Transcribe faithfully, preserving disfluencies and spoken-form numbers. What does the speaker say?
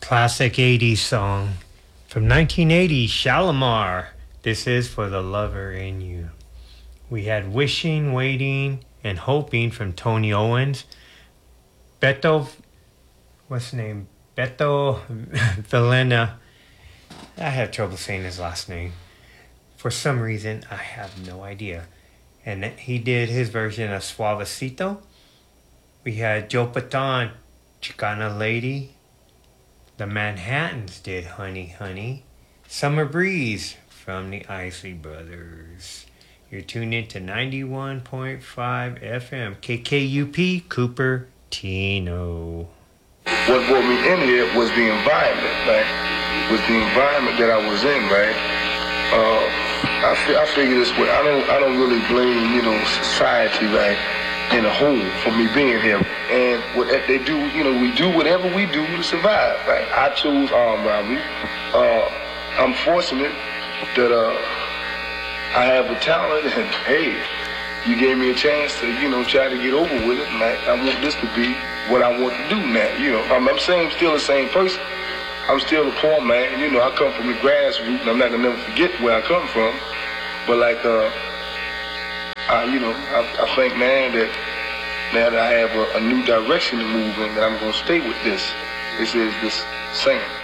Classic eighties song from nineteen eighty, Shalimar. This is For the Lover in You. We had Wishing, Waiting, and Hoping from Tony Owens. Beto, what's his name? Beto Villena. I have trouble saying his last name. For some reason, I have no idea. And he did his version of Suavecito. We had Joe Patan, Chicana Lady. The Manhattans did Honey Honey. Summer Breeze from the Isley Brothers. You're tuned in to ninety-one point five F M K K U P Cupertino. What brought me in here was the environment, right? Was the environment that I was in, right? Uh, I, fi- I figure this way. I don't I don't really blame, you know, society, right, in a whole for me being here. And what they do, you know, we do whatever we do to survive, right? I chose armed robbery. Uh, I'm fortunate that uh, I have a talent, and hey, you gave me a chance to, you know, try to get over with it, and I, I want this to be what I want to do now. You know, I'm, I'm saying I'm still the same person. I'm still a poor man. You know, I come from the grassroots, and I'm not gonna never forget where I come from. But like, uh, I, you know, I, I think, man, that now that I have a, a new direction to move in, that I'm gonna stay with this. This is this singing.